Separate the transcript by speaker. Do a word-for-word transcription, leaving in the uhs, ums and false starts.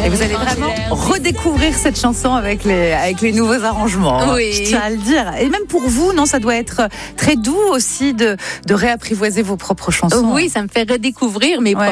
Speaker 1: Et vous allez vraiment redécouvrir cette chanson avec les, avec les nouveaux arrangements.
Speaker 2: Oui.
Speaker 1: Je tiens à le dire. Et même pour vous, non, ça doit être très doux aussi de, de réapprivoiser vos propres chansons.
Speaker 2: Oui, ça me fait redécouvrir mes
Speaker 1: Ouais.